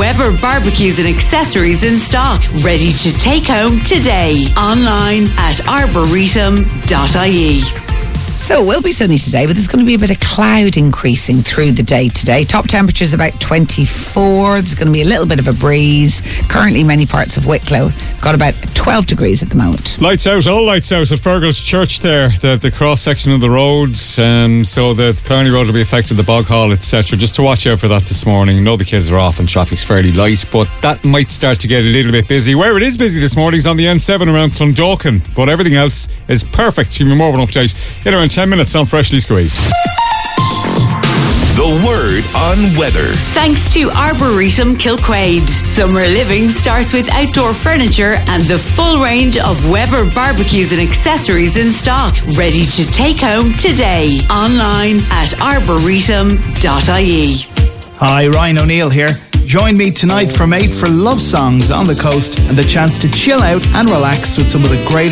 Weber barbecues and accessories in stock, ready to take home today. Online at arboretum.ie. So it will be sunny today, but there's going to be a bit of cloud increasing through the day today. Top temperatures about 24. There's going to be a little bit of a breeze. Currently, many parts of Wicklow got about 12 degrees at the moment. Lights out, all lights out at Fergal's Church there, the cross section of the roads. So the Clowney Road will be affected, the Bog Hall, etc. Just to watch out for that this morning. I know the kids are off and traffic's fairly light, but that might start to get a little bit busy. Where it is busy this morning is on the N7 around Clondalkin, but everything else is perfect. Give you more of an update in around 10 minutes on Freshly Squeezed. The Word on weather. Thanks to Arboretum Kilquade. Summer living starts with outdoor furniture and the full range of Weber barbecues and accessories in stock, ready to take home today. Online at arboretum.ie. Hi, Ryan O'Neill here. Join me tonight from 8 for love songs on the coast and the chance to chill out and relax with some of the greatest